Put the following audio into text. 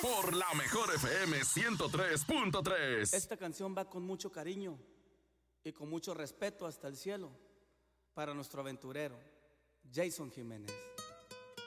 por la mejor FM 103.3. Esta canción va con mucho cariño y con mucho respeto hasta el cielo para nuestro aventurero, Jason Jiménez.